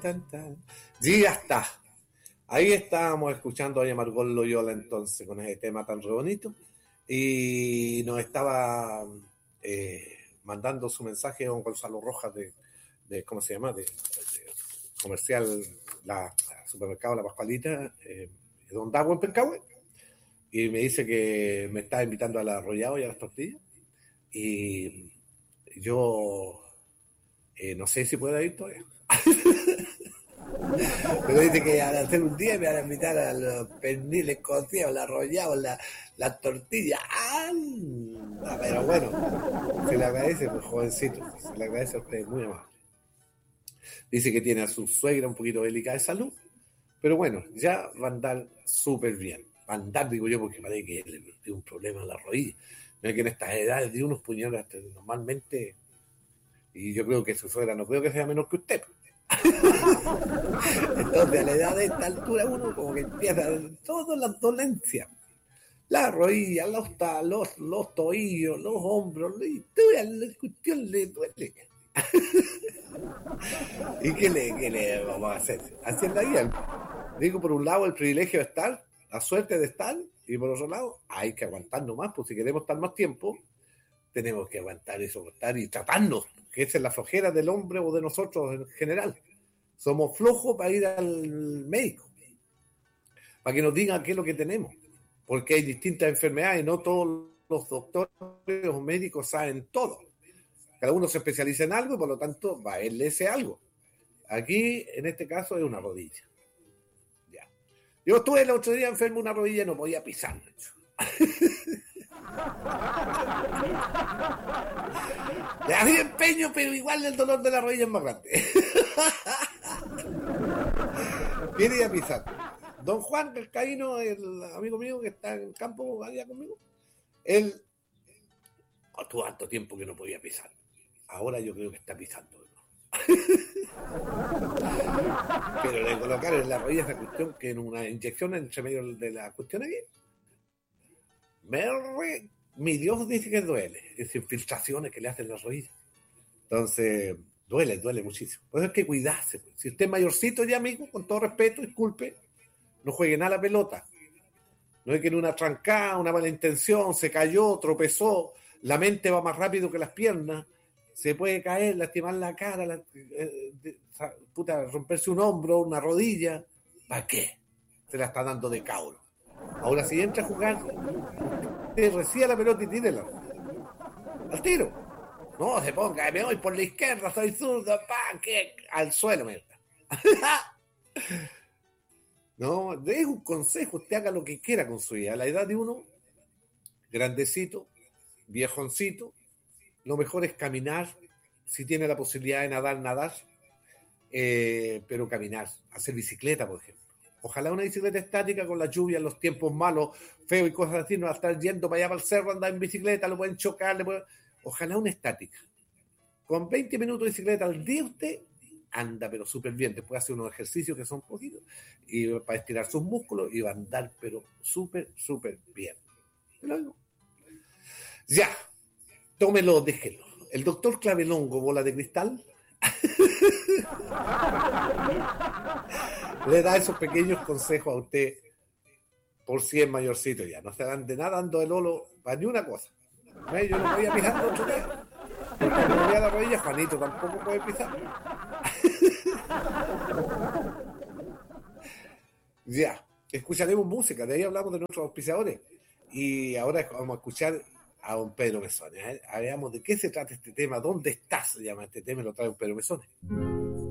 tan, tan. Sí, ya está. Ahí estábamos escuchando a Margot Loyola entonces con ese tema tan re bonito y nos estaba mandando su mensaje don Gonzalo Rojas de ¿cómo se llama? De comercial la supermercado La Pascualita, don Dago en Pencahue, y me dice que me está invitando al arrollado y a las tortillas y yo no sé si puedo ir todavía. Pero dice que al hacer un día me van a invitar a los perniles cocidos, la arrollado, la tortilla. ¡Anda! Pero bueno, se le agradece, pues, jovencito, se le agradece a usted, muy amable. Dice que tiene a su suegra un poquito delicada de salud, pero bueno, ya va a andar súper bien. Va a andar, digo yo, porque parece que le tiene un problema en la rodilla. Mira que en estas edades de unos puñales normalmente, y yo creo que su suegra no creo que sea menor que usted. Entonces, a la edad de esta altura, uno como que empieza todas las dolencias. La rodilla, los tobillos, los hombros, toda la cuestión le duele. ¿Y qué le vamos a hacer? Así es la vida. Digo, por un lado, el privilegio de estar, la suerte de estar, y por otro lado, hay que aguantar nomás, pues si queremos estar más tiempo, tenemos que aguantar y soportar y tratarnos, que esa es la flojera del hombre o de nosotros en general. Somos flojos para ir al médico, para que nos digan qué es lo que tenemos, porque hay distintas enfermedades, no todos los doctores o médicos saben todo. Cada uno se especializa en algo y por lo tanto va a él ese algo. Aquí, en este caso, es una rodilla. Ya. Yo estuve el otro día enfermo de una rodilla y no podía pisar. Le había empeño, pero igual el dolor de la rodilla es más grande. Viene a pisar. Don Juan Cascaíno, el amigo mío que está en el campo allá conmigo, él tuvo tanto tiempo que no podía pisar. Ahora yo creo que está pisando, ¿no? Pero le colocaron en la rodilla esa cuestión que en una inyección entre medio de la cuestión aquí, mi Dios dice que duele, es infiltraciones que le hacen las rodillas. Entonces, duele muchísimo. Por eso hay que cuidarse. Si usted es mayorcito ya, amigo, con todo respeto, disculpe, no juegue nada a la pelota. No es que en una trancada, una mala intención, se cayó, tropezó, la mente va más rápido que las piernas, se puede caer, lastimar la cara, romperse un hombro, una rodilla. ¿Para qué? Se la está dando de cabro. Ahora si entra a jugar, reciba la pelota y tírela. Al tiro. No, se ponga, me voy por la izquierda, soy zurdo, que al suelo, mierda. No, es un consejo, usted haga lo que quiera con su vida. A la edad de uno, grandecito, viejoncito, lo mejor es caminar, si tiene la posibilidad de nadar, pero caminar, hacer bicicleta, por ejemplo. Ojalá una bicicleta estática con la lluvia, los tiempos malos, feos y cosas así, no va a estar yendo para allá para el cerro, andar en bicicleta, lo pueden chocar, ojalá una estática. Con 20 minutos de bicicleta al día usted anda, pero súper bien. Después hace unos ejercicios que son poquitos y para estirar sus músculos y va a andar, pero súper bien. Ya, tómelo, déjelo. El doctor Clavelongo, bola de cristal, le da esos pequeños consejos a usted por si es mayorcito ya. No se dan de nada dando el olo para ni una cosa. Yo no voy a pisar otro día. Porque me voy a la rodilla, Juanito tampoco puede pisar. Ya, escucharemos música, de ahí hablamos de nuestros auspiciadores. Y ahora vamos a escuchar a don Pedro Mesones. Veamos de qué se trata este tema, dónde estás, se llama este tema, y lo trae don Pedro Mesones.